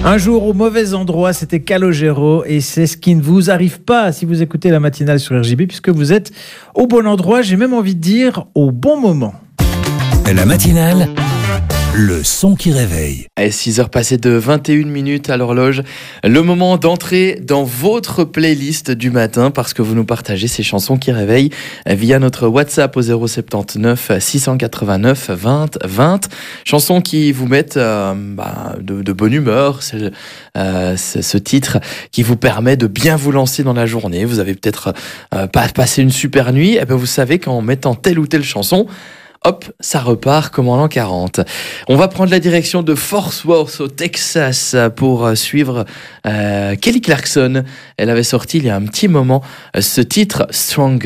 Un jour au mauvais endroit, c'était Calogero et c'est ce qui ne vous arrive pas si vous écoutez la matinale sur RJB puisque vous êtes au bon endroit, j'ai même envie de dire au bon moment. La matinale, le son qui réveille. À 6h passées de 21 minutes à l'horloge, le moment d'entrer dans votre playlist du matin parce que vous nous partagez ces chansons qui réveillent via notre WhatsApp au 079 689 20 20. Chansons qui vous mettent de bonne humeur. C'est ce titre qui vous permet de bien vous lancer dans la journée. Vous avez peut-être pas passé une super nuit. Et bien vous savez qu'en mettant telle ou telle chanson, hop, ça repart comme en l'an 40. On va prendre la direction de Fort Worth au Texas pour suivre Kelly Clarkson. Elle avait sorti il y a un petit moment ce titre Stronger.